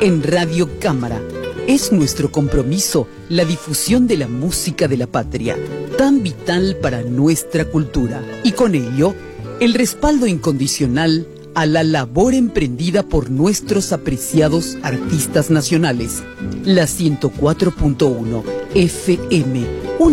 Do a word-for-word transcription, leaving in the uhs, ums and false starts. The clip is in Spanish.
En Radio Cámara es nuestro compromiso la difusión de la música de la patria, tan vital para nuestra cultura, y con ello el respaldo incondicional a la labor emprendida por nuestros apreciados artistas nacionales. La ciento cuatro punto uno F M